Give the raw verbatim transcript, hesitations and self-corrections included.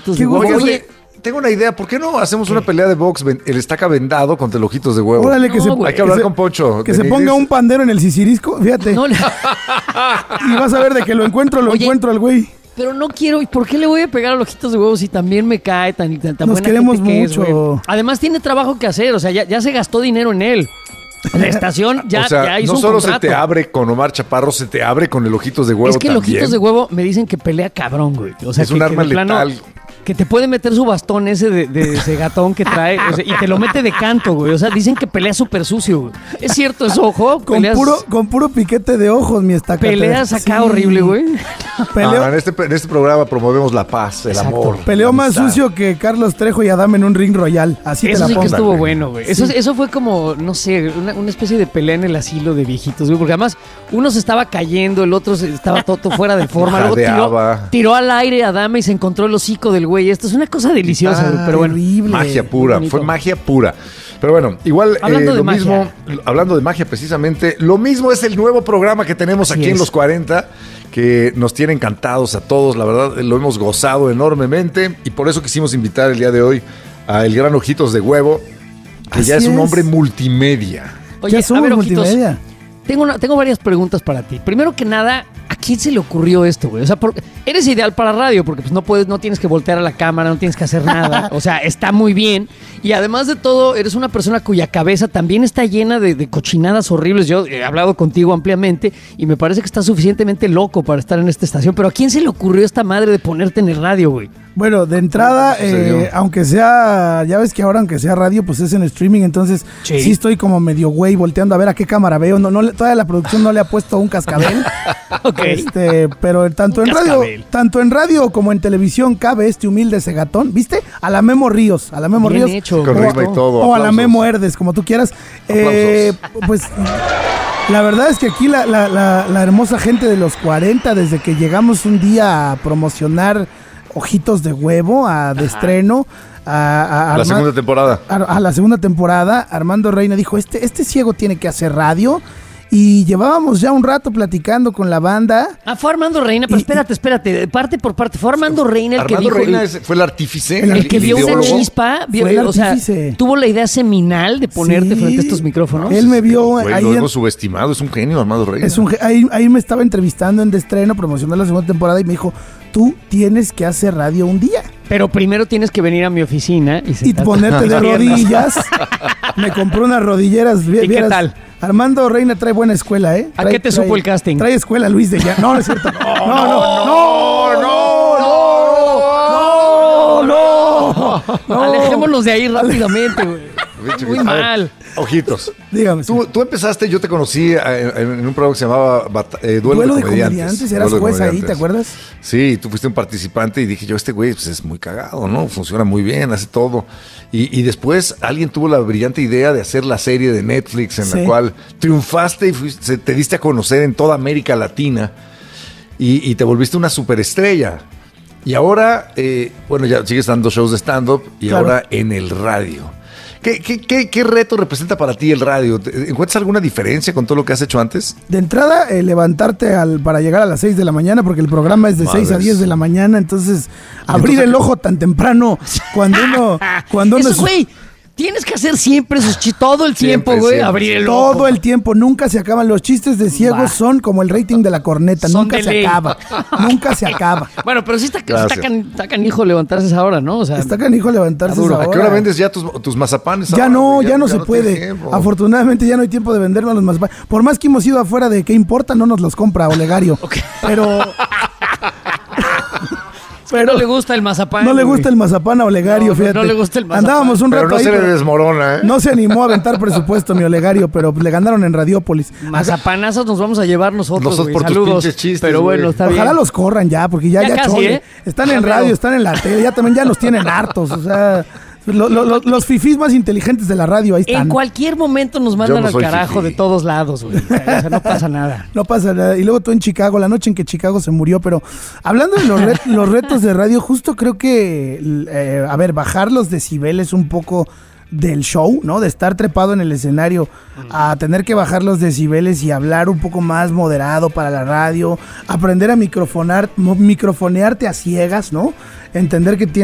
ojitos de huevo. Oye, tengo una idea, ¿por qué no hacemos ¿Qué? una pelea de box, el estaca vendado contra el ojitos de huevo? Órale, que no, se, Hay que hablar que con Poncho. Que se ponga un pandero en el sisirisco, fíjate. No, le... y vas a ver de que lo encuentro, lo Oye, encuentro al güey. Pero no quiero, ¿y por qué le voy a pegar a los ojitos de huevo si también me cae tan, tan, tan Nos buena queremos gente mucho. Que es, Además tiene trabajo que hacer, o sea, ya, ya se gastó dinero en él. La estación ya, o sea, ya hizo no un solo contrato. Se te abre con Omar Chaparro, se te abre con el ojitos de huevo Es que también. el ojitos de huevo me dicen que pelea cabrón, güey. O sea, es que, un arma que letal. Plano, que te puede meter su bastón ese de, de ese gatón que trae o sea, y te lo mete de canto, güey. O sea, dicen que pelea súper sucio, güey. ¿Es cierto eso, ojo? Con peleas, puro, con puro piquete de ojos, mi estaca. Peleas acá sí. horrible, güey. Peleo... Ah, en, este, en este programa promovemos la paz, el Exacto. amor. Peleó más sucio que Carlos Trejo y Adam en un ring royal. Así eso te la sí pongo. que estuvo bueno, güey. Eso, sí. eso fue como, no sé, una, una especie de pelea en el asilo de viejitos, güey. Porque además uno se estaba cayendo, el otro estaba todo fuera de forma. Luego tiró, tiró al aire a Adame y se encontró el hocico del güey. Esto es una cosa deliciosa, ah, pero bueno. Horrible. Magia pura, fue magia pura. Pero bueno, igual hablando eh, de lo magia. mismo, hablando de magia precisamente, lo mismo es el nuevo programa que tenemos Así aquí es. en Los cuarenta, que nos tiene encantados a todos, la verdad lo hemos gozado enormemente y por eso quisimos invitar el día de hoy a el gran Ojitos de Huevo, que Así ya es, es un hombre multimedia. Oye, ya somos a ver, Ojitos, multimedia. Tengo, una, tengo varias preguntas para ti. Primero que nada, ¿a quién se le ocurrió esto, güey? O sea, por, eres ideal para radio porque pues no puedes, no tienes que voltear a la cámara, no tienes que hacer nada. O sea, está muy bien. Y además de todo, eres una persona cuya cabeza también está llena de, de cochinadas horribles. Yo he hablado contigo ampliamente y me parece que estás suficientemente loco para estar en esta estación. Pero ¿a quién se le ocurrió esta madre de ponerte en el radio, güey? Bueno, de entrada, eh, aunque sea, ya ves que ahora aunque sea radio, pues es en streaming, entonces sí, sí estoy como medio güey volteando a ver a qué cámara veo. No, no, todavía la producción no le ha puesto un cascabel. Okay. Este, pero tanto un en cascabel. radio, tanto en radio como en televisión cabe este humilde cegatón, ¿viste? A la Memo Ríos, a la Memo Bien Ríos. hecho, con ritmo y todo. O a la Memo Herdes, como tú quieras. Eh, pues la verdad es que aquí la, la, la, la hermosa gente de Los cuarenta, desde que llegamos un día a promocionar Ojitos de Huevo, a de Ajá. estreno, a, a, a la Arma- segunda temporada. A, a la segunda temporada, Armando Reina dijo, este, este ciego tiene que hacer radio. Y llevábamos ya un rato platicando con la banda. Ah, fue Armando Reina, pero y, espérate, espérate, parte por parte. Fue Armando Reina el Armando que dijo... Reina el, es, fue el artífice. El, el, el que el vio una ideólogo. chispa, vio, el o sea, tuvo la idea seminal de ponerte sí, frente a estos micrófonos. Él me vio... Güey, ahí lo hemos subestimado, es un genio Armando Reina. Es un, ahí, ahí me estaba entrevistando en de estreno, promocionando la segunda temporada y me dijo, tú tienes que hacer radio un día. Pero primero tienes que venir a mi oficina y, y ponerte de rodillas. Me compró unas rodilleras. ¿Y vieras, qué tal? Armando Reina trae buena escuela, ¿eh? Trae, ¿A qué te trae, supo el casting? Trae escuela Luis de ya. No, no es cierto. No, no, no, no, no, no, no, no, no. Alejémonos de ahí rápidamente, güey. Muy mal. Ojitos. Dígame. Tú, tú empezaste, yo te conocí en, en un programa que se llamaba eh, Duelo, Duelo de de Comediantes. comediantes. Eras juez ahí, ¿te acuerdas? Sí, tú fuiste un participante y dije yo, este güey pues, es muy cagado, ¿no? Funciona muy bien, hace todo. Y, y después alguien tuvo la brillante idea de hacer la serie de Netflix en sí. la cual triunfaste y fuiste, te diste a conocer en toda América Latina y, y te volviste una superestrella. Y ahora, eh, bueno, ya sigues dando shows de stand-up y claro. ahora en el radio. ¿Qué, qué, qué, ¿Qué reto representa para ti el radio? ¿Encuentras alguna diferencia con todo lo que has hecho antes? De entrada, eh, levantarte al, para llegar a las seis de la mañana, porque el programa es de Madres. seis a diez de la mañana, entonces abrir entonces, el ojo tan temprano cuando uno... Cuando uno Eso, güey, tienes que hacer siempre esos chistes, todo el tiempo, siempre, güey, siempre, abrir el todo ojo. Todo el tiempo, nunca se acaban. Los chistes de ciegos Va. son como el rating de la corneta, son nunca se ley. acaba, nunca se acaba. Bueno, pero sí está, está, can, está canijo levantarse esa hora, ¿no? O sea, está canijo levantarse esa hora. ¿A qué hora vendes ya tus, tus mazapanes? Ya ahora? no, ya, ya no ya se no puede. Afortunadamente ya no hay tiempo de vendernos los mazapanes. Por más que hemos ido afuera de qué importa, no nos los compra Olegario. Okay. Pero... Pero no le gusta el mazapán. No le gusta el mazapán a Olegario, no, fíjate. No, no le gusta el mazapán. Andábamos un rato pero no ahí, se le desmorona, ¿eh? No se animó a aventar presupuesto mi Olegario, pero le ganaron en Radiópolis. Mazapanazos nos vamos a llevar nosotros, Nosotros por Saludos. tus pinches chistes, pero bueno, güey. está Ojalá bien. los corran ya, porque ya, ya, ya casi, chole. ¿eh? Están en radio, están en la tele, ya también ya nos tienen hartos, o sea... Lo, lo, lo, los fifís más inteligentes de la radio ahí están. En cualquier momento nos mandan no al carajo fifí. de todos lados, güey. O sea, no pasa nada. No pasa nada. Y luego tú en Chicago, la noche en que Chicago se murió. Pero hablando de los, ret los retos de radio, justo creo que, eh, a ver, bajar los decibeles un poco del show, ¿no? De estar trepado en el escenario a tener que bajar los decibeles y hablar un poco más moderado para la radio, aprender a microfonar, microfonearte a ciegas, ¿no? Entender que tienes